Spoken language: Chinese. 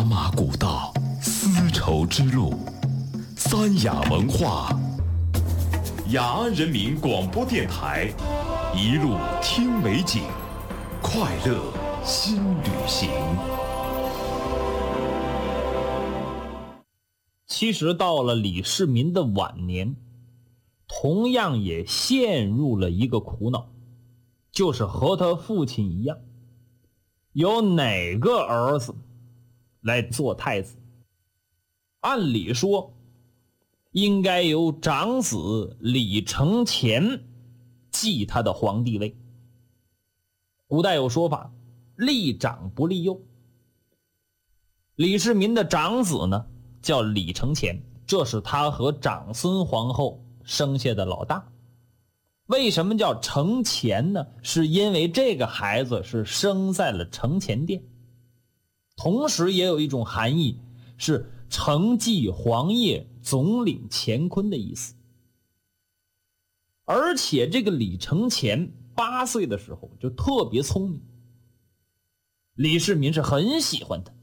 茶马古道，丝绸之路，三雅文化，雅安人民广播电台，一路听美景，快乐新旅行。 其实到了李世民的晚年，同样也陷入了一个苦恼，就是和他父亲一样，有哪个儿子来做太子？按理说应该由长子李承乾继他的皇帝位。古代有说法，立长不立幼。李世民的长子呢叫李承乾，这是他和长孙皇后生下的老大。为什么叫承乾呢？是因为这个孩子是生在了承乾殿，同时也有一种含义，是承继皇业，总领乾坤的意思。而且这个李承乾8岁的时候就特别聪明，李世民是很喜欢他，